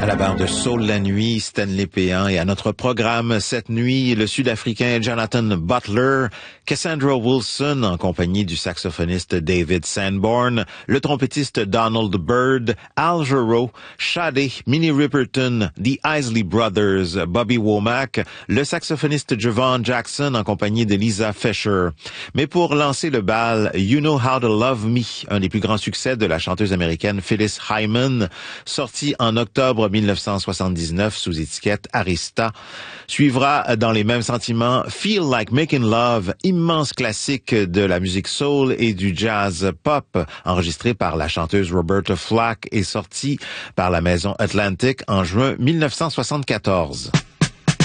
À la barre de Soul la nuit, Stanley Péan, et à notre programme cette nuit, le Sud-Africain Jonathan Butler, Cassandra Wilson en compagnie du saxophoniste David Sanborn, le trompettiste Donald Byrd, Al Jarreau, Sade, Minnie Riperton, The Isley Brothers, Bobby Womack, le saxophoniste Javon Jackson en compagnie de Lisa Fisher. Mais pour lancer le bal, You Know How to Love Me, un des plus grands succès de la chanteuse américaine Phyllis Hyman, sorti en octobre 1979 sous étiquette Arista, suivra dans les mêmes sentiments Feel Like Making Love, immense classique de la musique soul et du jazz pop, enregistré par la chanteuse Roberta Flack et sorti par la maison Atlantic en juin 1974.